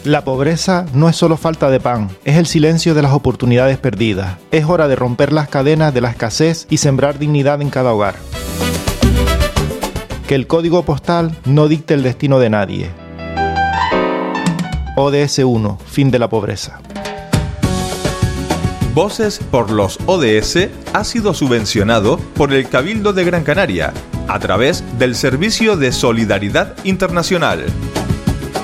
La pobreza no es solo falta de pan, es el silencio de las oportunidades perdidas. Es hora de romper las cadenas de la escasez y sembrar dignidad en cada hogar. Que el código postal no dicte el destino de nadie. ODS 1, fin de la pobreza. Voces por los ODS ha sido subvencionado por el Cabildo de Gran Canaria a través del Servicio de Solidaridad Internacional.